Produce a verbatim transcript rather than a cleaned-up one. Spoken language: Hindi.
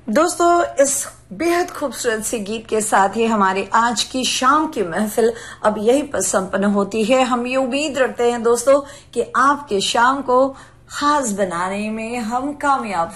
दोस्तों, इस बेहद खूबसूरत से गीत के साथ ही हमारी आज की शाम की महफिल अब यही पर संपन्न होती है। हम ये उम्मीद रखते हैं दोस्तों कि आपके शाम को खास बनाने में हम कामयाब